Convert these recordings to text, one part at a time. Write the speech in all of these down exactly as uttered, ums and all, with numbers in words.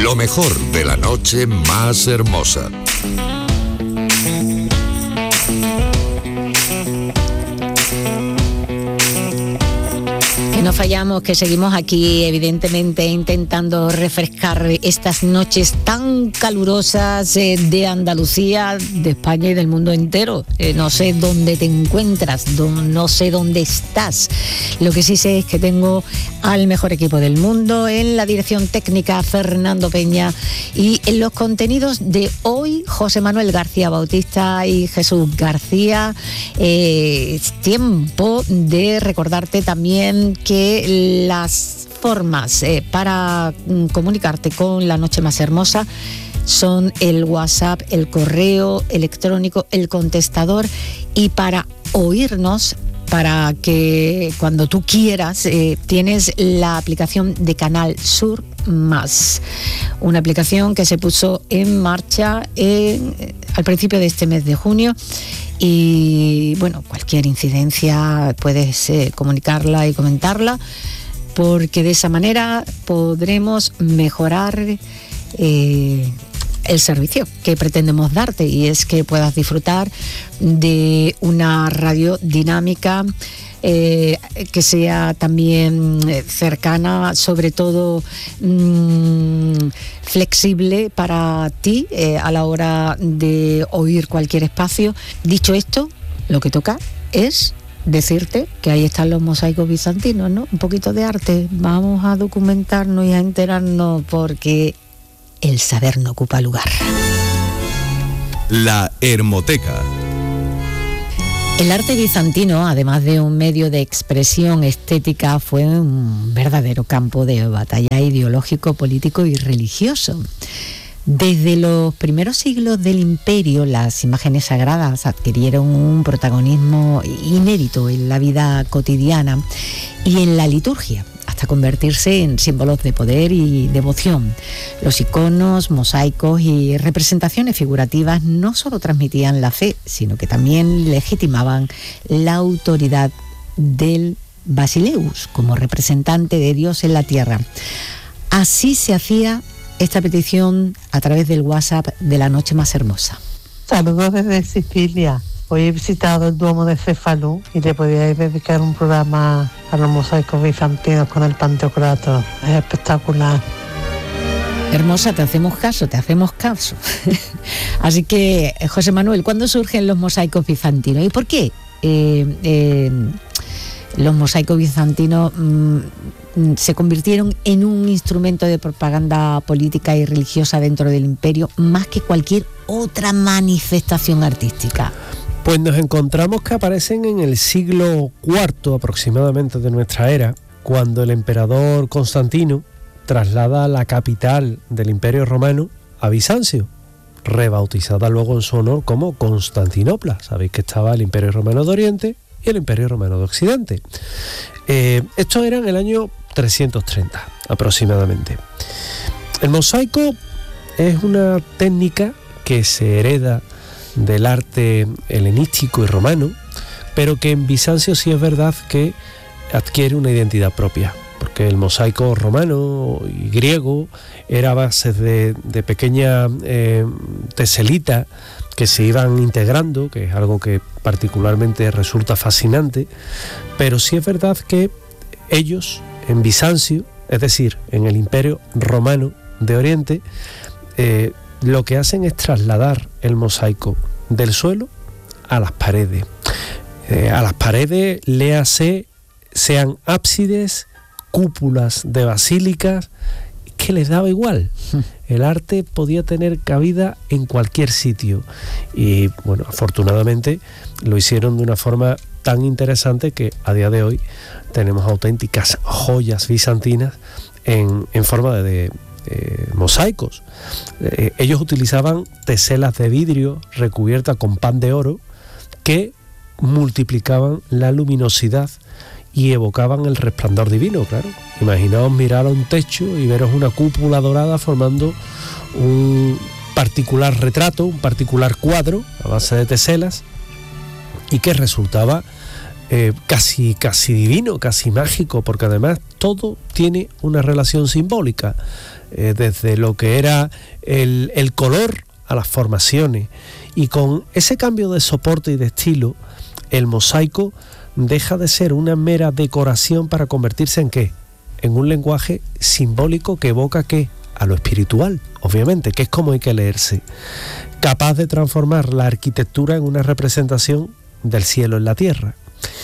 Lo mejor de la noche más hermosa. No fallamos, que seguimos aquí evidentemente intentando refrescar estas noches tan calurosas eh, de Andalucía, de España y del mundo entero. Eh, no sé dónde te encuentras, do, no sé dónde estás. Lo que sí sé es que tengo al mejor equipo del mundo en la dirección técnica, Fernando Peña, y en los contenidos de hoy, José Manuel García Bautista y Jesús García. Eh, es tiempo de recordarte también que que las formas eh, para mm, comunicarte con La Noche Más Hermosa son el WhatsApp, el correo electrónico, el contestador, y para oírnos, para que cuando tú quieras, eh, tienes la aplicación de Canal Sur Más, una aplicación que se puso en marcha en, eh, al principio de este mes de junio. Y bueno, cualquier incidencia puedes eh, comunicarla y comentarla, porque de esa manera podremos mejorar eh, el servicio que pretendemos darte, y es que puedas disfrutar de una radio dinámica, eh, que sea también cercana, sobre todo mmm, flexible para ti eh, a la hora de oír cualquier espacio. Dicho esto, lo que toca es decirte que ahí están los mosaicos bizantinos, ¿no? Un poquito de arte. Vamos a documentarnos y a enterarnos, porque el saber no ocupa lugar. La Hermoteca. El arte bizantino, además de un medio de expresión estética, fue un verdadero campo de batalla ideológico, político y religioso. Desde los primeros siglos del imperio, las imágenes sagradas adquirieron un protagonismo inédito en la vida cotidiana y en la liturgia, hasta convertirse en símbolos de poder y devoción. Los iconos, mosaicos y representaciones figurativas no solo transmitían la fe, sino que también legitimaban la autoridad del Basileus como representante de Dios en la tierra. Así se hacía esta petición a través del WhatsApp de La Noche Más Hermosa. Saludos desde Sicilia. Hoy he visitado el Duomo de Cefalú y le podíais dedicar un programa a los mosaicos bizantinos con el Pantocrator. Es espectacular. Hermosa, te hacemos caso, te hacemos caso. Así que, José Manuel, ¿cuándo surgen los mosaicos bizantinos? ¿Y por qué eh, eh, los mosaicos bizantinos mmm, se convirtieron en un instrumento de propaganda política y religiosa dentro del imperio, más que cualquier otra manifestación artística? Pues nos encontramos que aparecen en el siglo cuarto aproximadamente de nuestra era, cuando el emperador Constantino traslada la capital del Imperio Romano a Bizancio, rebautizada luego en su honor como Constantinopla. Sabéis que estaba el Imperio Romano de Oriente y el Imperio Romano de Occidente. Eh, esto era en el año trescientos treinta aproximadamente. El mosaico es una técnica que se hereda del arte helenístico y romano, pero que en Bizancio sí es verdad que adquiere una identidad propia, porque el mosaico romano y griego era a base de, de pequeñas eh, teselitas que se iban integrando, que es algo que particularmente resulta fascinante, pero sí es verdad que ellos en Bizancio, es decir, en el Imperio Romano de Oriente, eh, lo que hacen es trasladar el mosaico del suelo a las paredes. Eh, a las paredes, léase, sean ábsides, cúpulas de basílicas, que les daba igual. El arte podía tener cabida en cualquier sitio. Y bueno, afortunadamente lo hicieron de una forma tan interesante que a día de hoy tenemos auténticas joyas bizantinas en, en forma de, de Eh, mosaicos. Eh, ellos utilizaban teselas de vidrio recubiertas con pan de oro que multiplicaban la luminosidad y evocaban el resplandor divino, claro. Imaginaos mirar a un techo y veros una cúpula dorada formando un particular retrato, un particular cuadro a base de teselas, y que resultaba eh, casi, casi divino, casi mágico, porque además todo tiene una relación simbólica, eh, desde lo que era el, el color a las formaciones, y con ese cambio de soporte y de estilo, el mosaico deja de ser una mera decoración para convertirse en ¿qué? En un lenguaje simbólico que evoca ¿qué? A lo espiritual, obviamente, que es como hay que leerse, capaz de transformar la arquitectura en una representación del cielo en la tierra.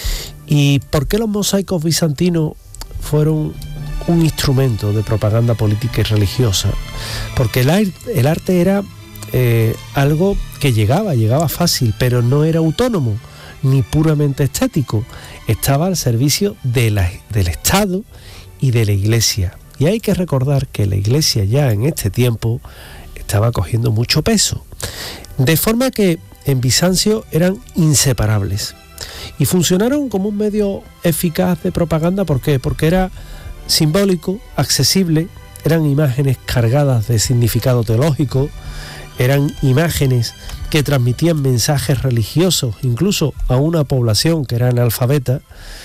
¿Y por qué los mosaicos bizantinos fueron un instrumento de propaganda política y religiosa? Porque el, el arte era eh, algo que llegaba, llegaba fácil, pero no era autónomo ni puramente estético, estaba al servicio de la, del Estado y de la Iglesia. Y hay que recordar que la Iglesia ya en este tiempo estaba cogiendo mucho peso, de forma que en Bizancio eran inseparables y funcionaron como un medio eficaz de propaganda. ¿Por qué? Porque era simbólico, accesible, eran imágenes cargadas de significado teológico, eran imágenes que transmitían mensajes religiosos incluso a una población que era analfabeta,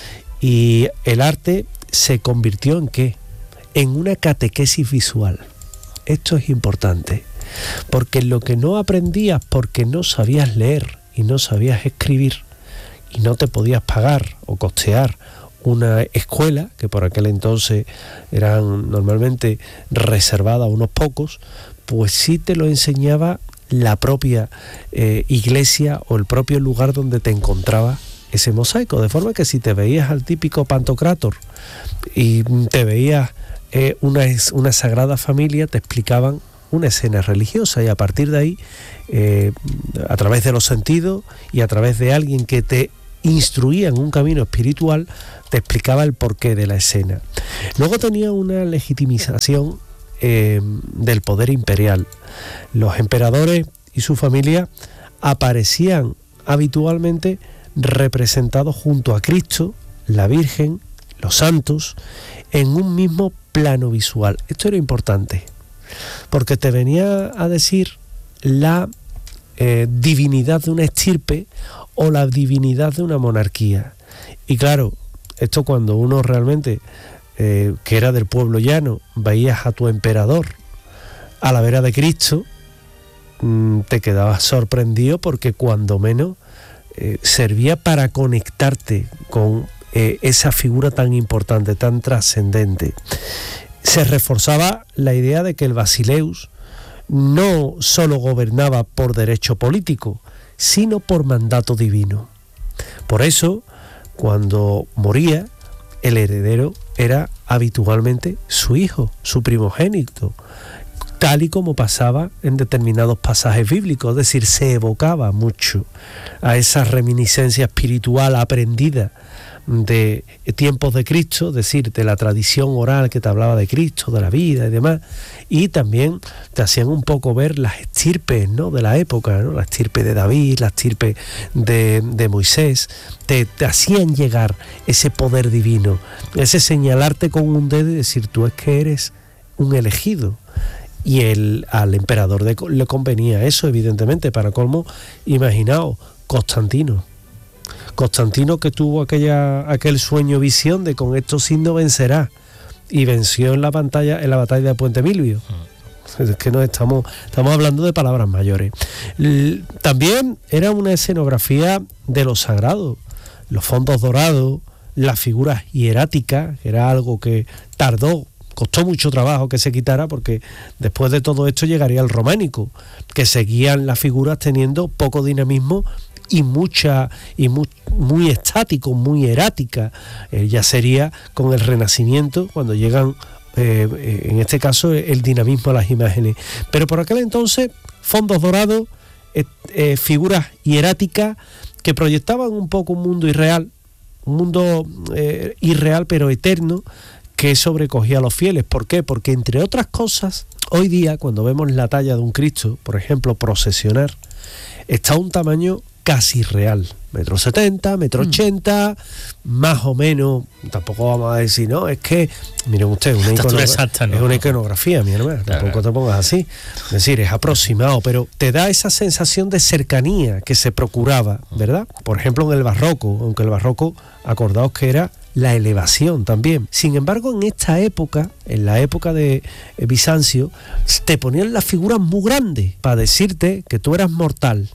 y el arte se convirtió en ¿qué? En una catequesis visual. Esto es importante, porque lo que no aprendías porque no sabías leer y no sabías escribir y no te podías pagar o costear una escuela, que por aquel entonces eran normalmente reservadas a unos pocos, pues sí te lo enseñaba la propia eh, iglesia o el propio lugar donde te encontraba ese mosaico, de forma que si te veías al típico Pantocrátor y te veías eh, una, una Sagrada Familia, te explicaban una escena religiosa, y a partir de ahí, eh, a través de los sentidos y a través de alguien que te instruía en un camino espiritual, te explicaba el porqué de la escena. Luego tenía una legitimización eh, del poder imperial. Los emperadores y su familia aparecían habitualmente representados junto a Cristo, la Virgen, los santos, en un mismo plano visual. Esto era importante, porque te venía a decir la eh, divinidad de una estirpe o la divinidad de una monarquía. Y claro, esto cuando uno realmente, eh, que era del pueblo llano, veías a tu emperador a la vera de Cristo, mmm, te quedabas sorprendido, porque cuando menos eh, servía para conectarte con eh, esa figura tan importante, tan trascendente. Se reforzaba la idea de que el Basileus no solo gobernaba por derecho político, sino por mandato divino. Por eso, cuando moría, el heredero era habitualmente su hijo, su primogénito, tal y como pasaba en determinados pasajes bíblicos. Es decir, se evocaba mucho a esa reminiscencia espiritual aprendida de tiempos de Cristo, es decir, de la tradición oral que te hablaba de Cristo, de la vida y demás, y también te hacían un poco ver las estirpes, ¿no?, de la época, ¿no?, la estirpe de David, la estirpe de, de Moisés, te, te hacían llegar ese poder divino, ese señalarte con un dedo y decir, tú es que eres un elegido. Y el, al emperador de, le convenía eso, evidentemente. Para colmo, imaginaos, Constantino. Constantino, que tuvo aquella, aquel sueño visión de con estos signos vencerá, y venció en la pantalla, en la batalla de Puente Milvio. Es que no estamos, estamos hablando de palabras mayores. L- también era una escenografía de lo sagrado, los fondos dorados, las figuras hieráticas, que era algo que tardó, costó mucho trabajo que se quitara, porque después de todo esto llegaría el románico, que seguían las figuras teniendo poco dinamismo y mucha y muy, muy estático, muy erática. Eh, ya sería con el Renacimiento cuando llegan, eh, en este caso, el dinamismo a las imágenes. Pero por aquel entonces, fondos dorados, eh, eh, figuras hieráticas que proyectaban un poco un mundo irreal, un mundo eh, irreal pero eterno, que sobrecogía a los fieles. ¿Por qué? Porque, entre otras cosas, hoy día, cuando vemos la talla de un Cristo, por ejemplo, procesionar, está a un tamaño casi real, metro setenta, metro ochenta, mm. más o menos, tampoco vamos a decir, no, es que, miren ustedes, una iconogra- exacta, ¿no? Es una iconografía, mi hermano, claro. Tampoco te pongas así, es decir, es aproximado, pero te da esa sensación de cercanía que se procuraba, ¿verdad? Por ejemplo, en el barroco, aunque el barroco, acordaos que era la elevación también. Sin embargo, en esta época, en la época de Bizancio, te ponían las figuras muy grandes para decirte que tú eras mortal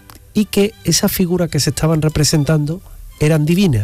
y que esas figuras que se estaban representando eran divinas,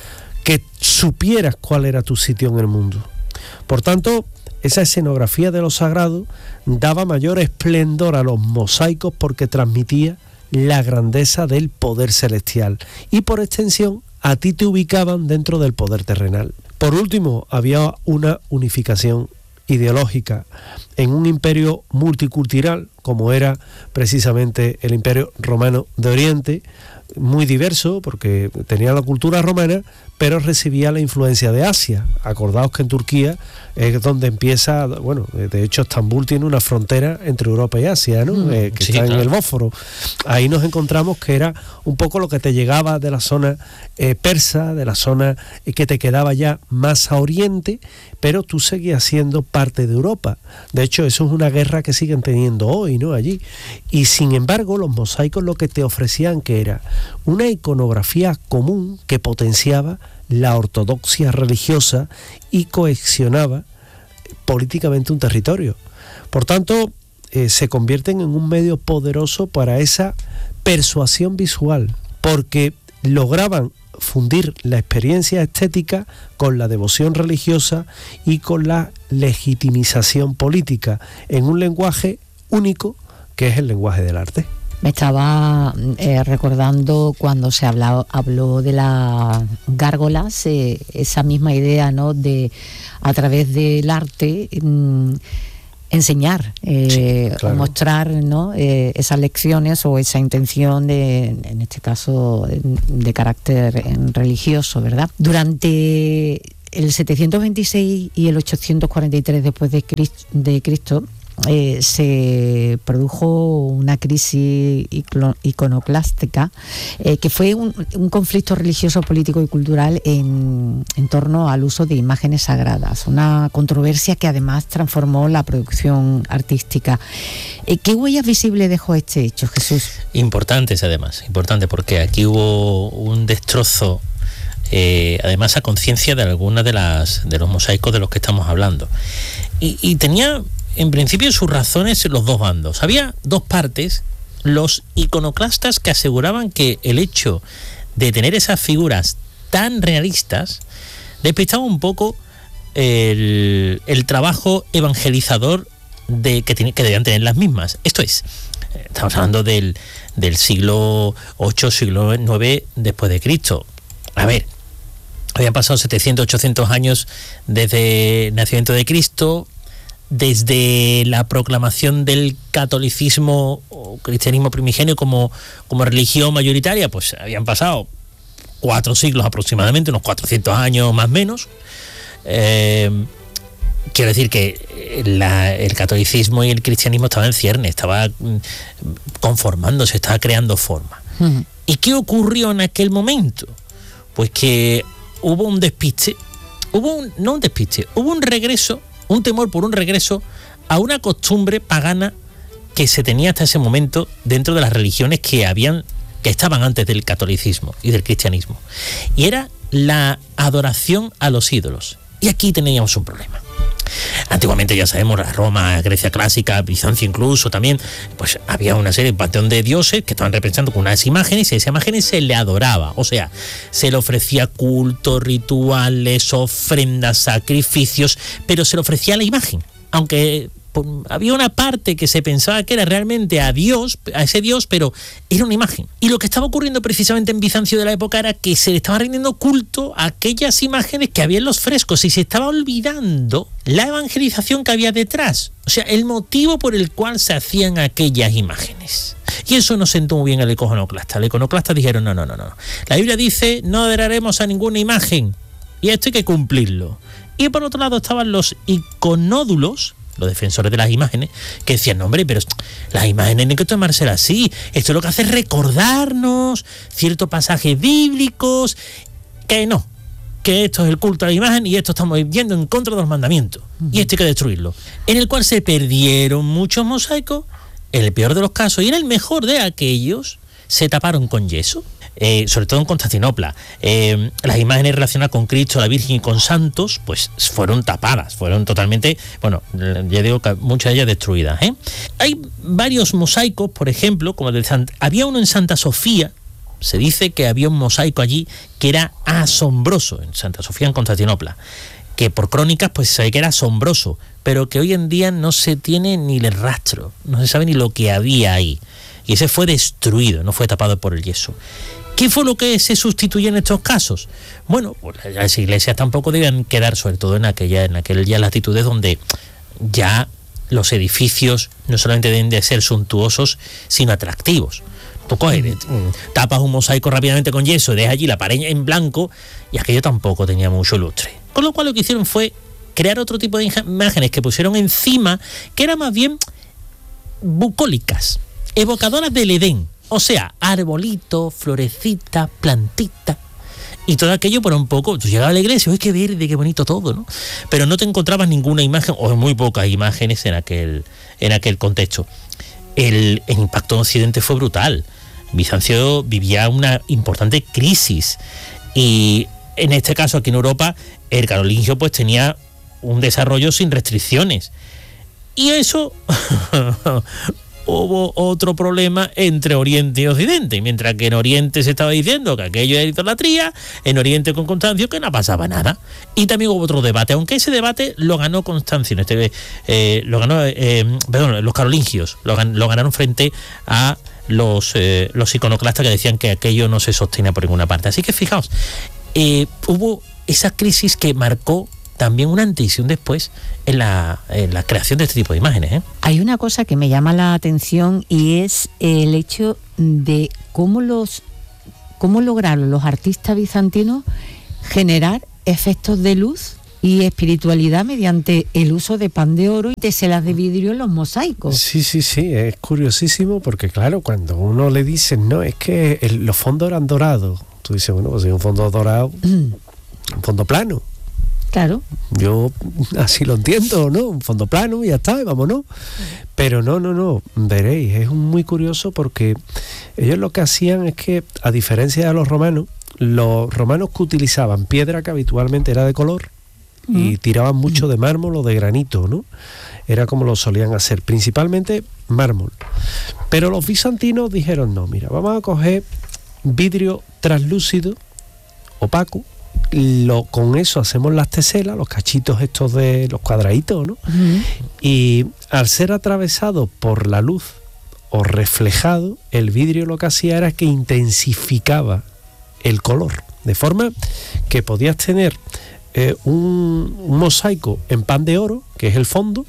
que supieras cuál era tu sitio en el mundo. Por tanto, esa escenografía de lo sagrado daba mayor esplendor a los mosaicos porque transmitía la grandeza del poder celestial y por extensión a ti te ubicaban dentro del poder terrenal. Por último, había una unificación ideológica en un imperio multicultural como era precisamente el Imperio Romano de Oriente, muy diverso porque tenía la cultura romana, pero recibía la influencia de Asia. Acordaos que en Turquía es donde empieza, bueno, de hecho Estambul tiene una frontera entre Europa y Asia, ¿no? Mm, eh, que sí, está claro. En el Bósforo. Ahí nos encontramos que era un poco lo que te llegaba de la zona eh, persa, de la zona eh, que te quedaba ya más a oriente, pero tú seguías siendo parte de Europa. De hecho, eso es una guerra que siguen teniendo hoy, ¿no? Allí. Y sin embargo, los mosaicos lo que te ofrecían que era una iconografía común que potenciaba la ortodoxia religiosa y cohesionaba políticamente un territorio. Por tanto, eh, se convierten en un medio poderoso para esa persuasión visual, porque lograban fundir la experiencia estética con la devoción religiosa y con la legitimización política en un lenguaje único que es el lenguaje del arte. Me estaba eh, recordando cuando se habló, habló de las gárgolas, eh, esa misma idea, ¿no?, de a través del arte mmm, enseñar, eh, sí, claro. o mostrar, ¿no?, eh, esas lecciones o esa intención de, en este caso, de carácter religioso, ¿verdad? Durante el setecientos veintiséis y el ochocientos cuarenta y tres después de Cristo, de Cristo Eh, se produjo una crisis iconoclástica eh, que fue un, un conflicto religioso, político y cultural en, en torno al uso de imágenes sagradas, una controversia que además transformó la producción artística. Eh, ¿Qué huellas visibles dejó este hecho, Jesús? Importantes además, importante porque aquí hubo un destrozo eh, además a conciencia de algunas de las de los mosaicos de los que estamos hablando y, y tenía en principio sus razones en los dos bandos. Había dos partes, los iconoclastas que aseguraban que el hecho de tener esas figuras tan realistas despistaba un poco el, el trabajo evangelizador de que, tiene, que debían tener las mismas. Esto es, estamos hablando del, del siglo ocho, siglo nueve después de Cristo. A ver, habían pasado setecientos, ochocientos años desde el nacimiento de Cristo. Desde la proclamación del catolicismo o cristianismo primigenio como, como religión mayoritaria, pues habían pasado cuatro siglos aproximadamente, unos cuatrocientos años más o menos. Eh, quiero decir que la, el catolicismo y el cristianismo estaban en cierne, estaba conformándose, estaba creando forma. Uh-huh. ¿Y qué ocurrió en aquel momento? Pues que hubo un despiste, hubo un, no un despiste, hubo un regreso, un temor por un regreso a una costumbre pagana que se tenía hasta ese momento dentro de las religiones que habían, que estaban antes del catolicismo y del cristianismo. Y era la adoración a los ídolos. Y aquí teníamos un problema. Antiguamente, ya sabemos, la Roma, Grecia clásica, Bizancio incluso también, pues había una serie de panteón de dioses que estaban representando con unas imágenes y a esas imágenes se le adoraba, o sea, se le ofrecía culto, rituales, ofrendas, sacrificios, pero se le ofrecía la imagen, aunque pues, había una parte que se pensaba que era realmente a Dios, a ese Dios, pero era una imagen. Y lo que estaba ocurriendo precisamente en Bizancio de la época era que se le estaba rindiendo culto a aquellas imágenes que había en los frescos y se estaba olvidando la evangelización que había detrás, o sea, el motivo por el cual se hacían aquellas imágenes. Y eso no sentó muy bien al iconoclasta. Los iconoclastas dijeron, no, no, no, no. La Biblia dice, no adoraremos a ninguna imagen, y esto hay que cumplirlo. Y por otro lado estaban los iconódulos, los defensores de las imágenes, que decían, no hombre, pero las imágenes no hay que tomárselas así, esto lo que hace es recordarnos ciertos pasajes bíblicos, que no, que esto es el culto a la imagen y esto estamos yendo en contra de los mandamientos, uh-huh. y esto hay que destruirlo, en el cual se perdieron muchos mosaicos, en el peor de los casos, y en el mejor de aquellos, se taparon con yeso. Eh, sobre todo en Constantinopla, eh, las imágenes relacionadas con Cristo, la Virgen y con santos, pues fueron tapadas, fueron totalmente, bueno, ya digo que muchas de ellas destruidas, ¿eh? Hay varios mosaicos, por ejemplo, como el de Sant- había uno en Santa Sofía, se dice que había un mosaico allí que era asombroso, en Santa Sofía, en Constantinopla, que por crónicas pues se sabe que era asombroso, pero que hoy en día no se tiene ni el rastro, no se sabe ni lo que había ahí, y ese fue destruido, no fue tapado por el yeso. ¿Qué fue lo que se sustituyó en estos casos? Bueno, pues las iglesias tampoco deben quedar, sobre todo en aquella, en aquellas latitudes donde ya los edificios no solamente deben de ser suntuosos, sino atractivos. Tú coges, mm. tapas un mosaico rápidamente con yeso, dejas allí la pared en blanco, y aquello tampoco tenía mucho lustre. Con lo cual lo que hicieron fue crear otro tipo de imágenes que pusieron encima, que eran más bien bucólicas, evocadoras del Edén. O sea, arbolito, florecita, plantita. Y todo aquello por un poco, tú llegabas a la iglesia, ¡ay, qué verde, qué bonito todo!, ¿no? Pero no te encontrabas ninguna imagen, o muy pocas imágenes en aquel, en aquel contexto. El, el impacto en Occidente fue brutal. Bizancio vivía una importante crisis. Y en este caso, aquí en Europa, el carolingio pues tenía un desarrollo sin restricciones. Y eso... hubo otro problema entre Oriente y Occidente, mientras que en Oriente se estaba diciendo que aquello era idolatría, en Oriente con Constancio que no pasaba nada. Y también hubo otro debate, aunque ese debate lo ganó Constancio, este, eh, lo ganó, eh, perdón, los carolingios, lo, gan, lo ganaron frente a los, eh, los iconoclastas que decían que aquello no se sostenía por ninguna parte. Así que fijaos, eh, hubo esa crisis que marcó también una antes y un después en la, en la creación de este tipo de imágenes, ¿eh? Hay una cosa que me llama la atención y es el hecho de cómo los cómo lograron los artistas bizantinos generar efectos de luz y espiritualidad mediante el uso de pan de oro y teselas de vidrio en los mosaicos. Sí, sí, sí, es curiosísimo porque claro, cuando uno le dice, no, es que el, los fondos eran dorados, tú dices, bueno, pues si un fondo dorado, mm. un fondo plano. Claro. Yo así lo entiendo, ¿no? Un fondo plano y ya está, y vámonos. Pero no, no, no, veréis, es muy curioso porque ellos lo que hacían es que, a diferencia de los romanos, los romanos que utilizaban piedra que habitualmente era de color mm. y tiraban mucho de mármol o de granito, ¿no? Era como lo solían hacer, principalmente mármol. Pero los bizantinos dijeron, no, mira, vamos a coger vidrio translúcido, opaco, Lo, con eso hacemos las teselas, los cachitos estos de los cuadraditos, ¿no? Uh-huh. Y al ser atravesado por la luz o reflejado, el vidrio lo que hacía era que intensificaba el color, de forma que podías tener eh, un, un mosaico en pan de oro, que es el fondo,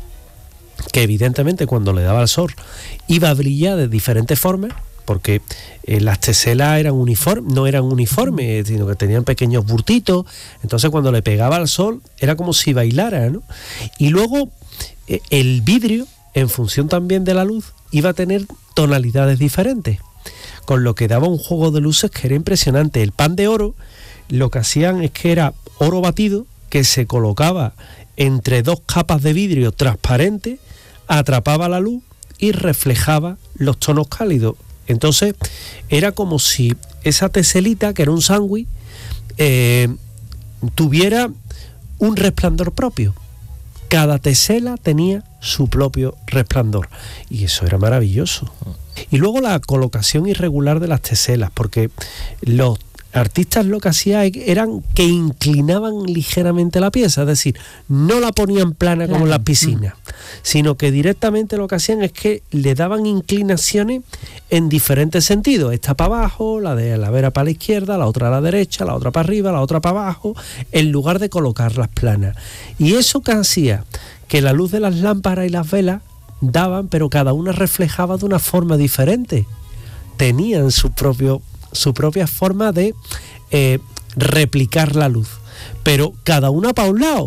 que evidentemente cuando le daba el sol iba a brillar de diferentes formas, porque eh, las teselas eran uniformes, no eran uniformes, sino que tenían pequeños burtitos, entonces cuando le pegaba al sol era como si bailara, ¿no? Y luego eh, el vidrio, en función también de la luz, iba a tener tonalidades diferentes, con lo que daba un juego de luces que era impresionante. El pan de oro, lo que hacían es que era oro batido, que se colocaba entre dos capas de vidrio transparente, atrapaba la luz y reflejaba los tonos cálidos. Entonces era como si esa teselita, que era un sándwich, eh, tuviera un resplandor propio. Cada tesela tenía su propio resplandor y eso era maravilloso. Y luego la colocación irregular de las teselas, porque los artistas lo que hacían eran que inclinaban ligeramente la pieza, es decir, no la ponían plana claro. como en las piscinas, mm. sino que directamente lo que hacían es que le daban inclinaciones en diferentes sentidos, esta para abajo, la de la vera para la izquierda, la otra a la derecha, la otra para arriba, la otra para abajo, en lugar de colocarlas planas. Y eso que hacía que la luz de las lámparas y las velas daban, pero cada una reflejaba de una forma diferente, tenían su propio su propia forma de eh, replicar la luz, pero cada una para un lado,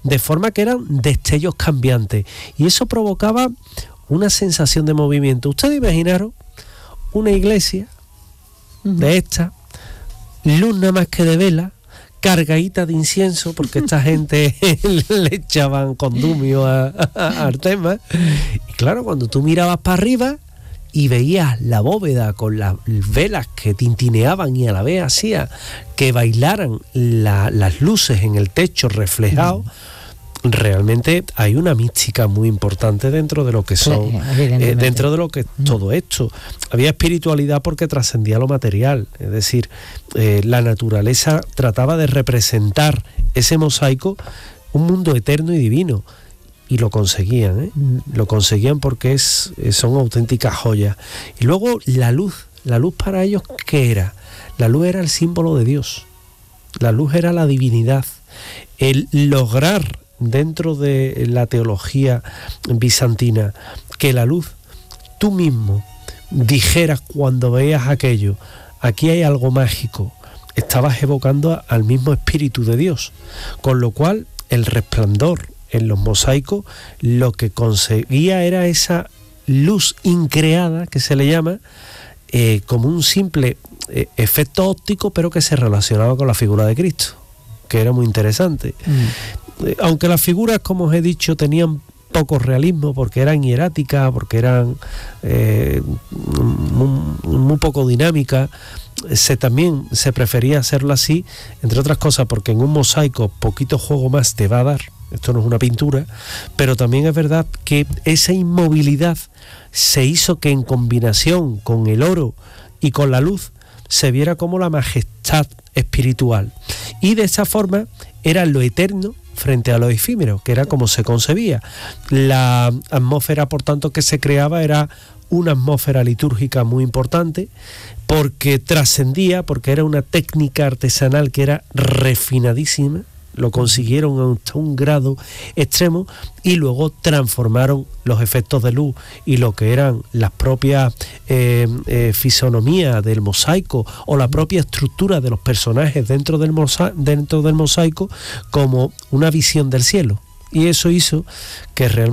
de forma que eran destellos cambiantes, y eso provocaba una sensación de movimiento. Ustedes imaginaron una iglesia uh-huh. de esta, luz nada más que de vela, cargadita de incienso, porque esta gente le echaban condumio a, a, a Artemas, y claro, cuando tú mirabas para arriba y veías la bóveda con las velas que tintineaban y a la vez hacía que bailaran la, las luces en el techo reflejados, uh-huh. realmente hay una mística muy importante dentro de lo que son, sí, eh, dentro de lo que uh-huh. todo esto. Había espiritualidad porque trascendía lo material, es decir, eh, la naturaleza trataba de representar ese mosaico, un mundo eterno y divino, y lo conseguían, ¿eh? Uh-huh. Lo conseguían porque es, son auténticas joyas. Y luego la luz, la luz para ellos, ¿qué era? La luz era el símbolo de Dios, la luz era la divinidad, el lograr dentro de la teología bizantina que la luz, tú mismo dijeras cuando veías aquello, aquí hay algo mágico, estabas evocando al mismo Espíritu de Dios, con lo cual el resplandor en los mosaicos lo que conseguía era esa luz increada, que se le llama, eh, como un simple eh, efecto óptico, pero que se relacionaba con la figura de Cristo, que era muy interesante. Mm. Eh, aunque las figuras, como os he dicho, tenían poco realismo, porque eran hieráticas, porque eran eh, muy, muy poco dinámicas, se también se prefería hacerlo así, entre otras cosas porque en un mosaico poquito juego más te va a dar. Esto no es una pintura, pero también es verdad que esa inmovilidad se hizo que en combinación con el oro y con la luz se viera como la majestad espiritual, y de esa forma era lo eterno frente a lo efímero, que era como se concebía. La atmósfera, por tanto, que se creaba era una atmósfera litúrgica muy importante, porque trascendía, porque era una técnica artesanal que era refinadísima, lo consiguieron hasta un grado extremo, y luego transformaron los efectos de luz y lo que eran las propias eh, eh, fisonomías del mosaico o la propia estructura de los personajes dentro del, mosa- dentro del mosaico como una visión del cielo, y eso hizo que realmente